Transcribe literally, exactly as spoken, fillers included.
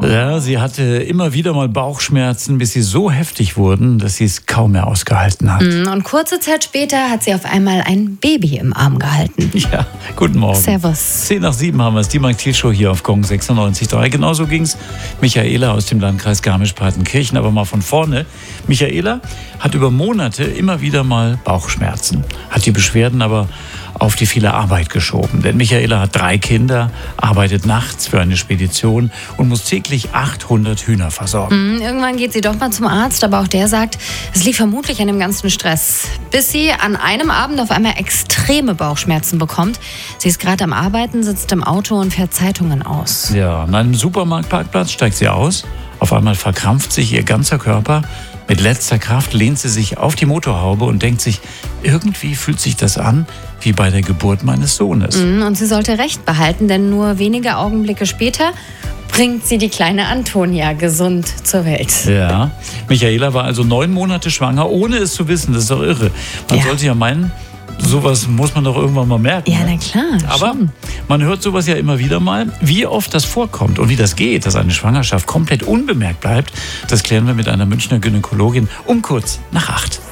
Ja, sie hatte immer wieder mal Bauchschmerzen, bis sie so heftig wurden, dass sie es kaum mehr ausgehalten hat. Und kurze Zeit später hat sie auf einmal ein Baby im Arm gehalten. Ja, guten Morgen. Servus. Zehn nach sieben haben wir es, die Mark-Thiel-Show hier auf Gong sechsundneunzig Komma drei. Genauso ging es Michaela aus dem Landkreis Garmisch-Partenkirchen. Aber mal von vorne. Michaela hat über Monate immer wieder mal Bauchschmerzen. Hat die Beschwerden aber auf die viele Arbeit geschoben. Denn Michaela hat drei Kinder, arbeitet nachts für eine Spedition und muss täglich achthundert Hühner versorgen. Mhm, irgendwann geht sie doch mal zum Arzt, aber auch der sagt, es liegt vermutlich an dem ganzen Stress. Bis sie an einem Abend auf einmal extreme Bauchschmerzen bekommt. Sie ist gerade am Arbeiten, sitzt im Auto und fährt Zeitungen aus. Ja, an einem Supermarktparkplatz steigt sie aus. Auf einmal verkrampft sich ihr ganzer Körper. Mit letzter Kraft lehnt sie sich auf die Motorhaube und denkt sich, irgendwie fühlt sich das an wie bei der Geburt meines Sohnes. Und sie sollte Recht behalten, denn nur wenige Augenblicke später bringt sie die kleine Antonia gesund zur Welt. Ja, Michaela war also neun Monate schwanger, ohne es zu wissen. Das ist doch irre. Man Ja. sollte ja meinen, sowas muss man doch irgendwann mal merken. Ja, ne? na klar. Aber schon. man hört sowas ja immer wieder mal. Wie oft das vorkommt und wie das geht, dass eine Schwangerschaft komplett unbemerkt bleibt, das klären wir mit einer Münchner Gynäkologin um kurz nach acht.